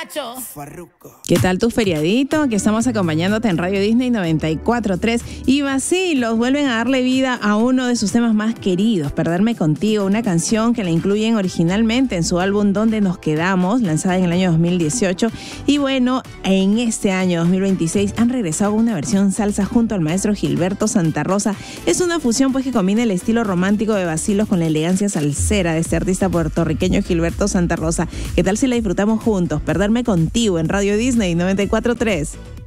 borracho. ¿Qué tal tu feriadito? Que estamos acompañándote en Radio Disney 94.3. Y Vacilos vuelven a darle vida a uno de sus temas más queridos, Perderme Contigo, una canción que la incluyen originalmente en su álbum Donde Nos Quedamos, lanzada en el año 2018. Y bueno, en este año 2026 han regresado con una versión salsa junto al maestro Gilberto Santa Rosa. Es una fusión pues que combina el estilo romántico de Vacilos con la elegancia salsera de este artista puertorriqueño Gilberto Santa Rosa. ¿Qué tal si la disfrutamos juntos? Perderme Contigo en Radio Disney 94.3.